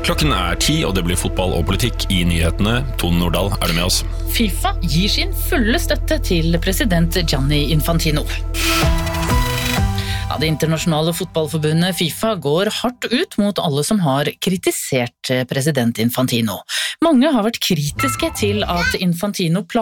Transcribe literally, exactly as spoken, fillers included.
Klokken er ti, og det blir fotball og politikk i nyhetene. Tone Nordahl, er du med oss? FIFA gir sin fulle støtte til president Gianni Infantino. Ja, det internasjonale fotballforbundet FIFA går hardt ut mot alle som har kritisert president Infantino. Mange har vært kritiske til at Infantino planlegger